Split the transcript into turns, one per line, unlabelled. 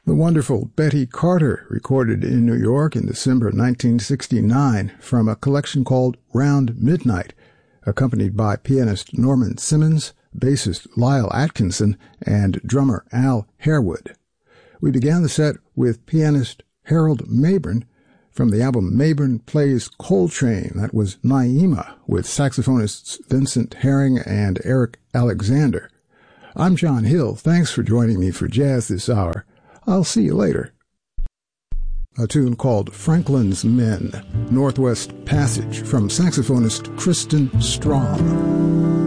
The wonderful Betty Carter, recorded in New York in December 1969 from a collection called Round Midnight, accompanied by pianist Norman Simmons, bassist Lyle Atkinson, and drummer Al Harewood. We began the set with pianist Harold Mabern from the album Mabern Plays Coltrane. That was Naima, with saxophonists Vincent Herring and Eric Alexander. I'm John Hill. Thanks for joining me for jazz this hour. I'll see you later. A tune called Franklin's Men, Northwest Passage, from saxophonist Kristen Strom.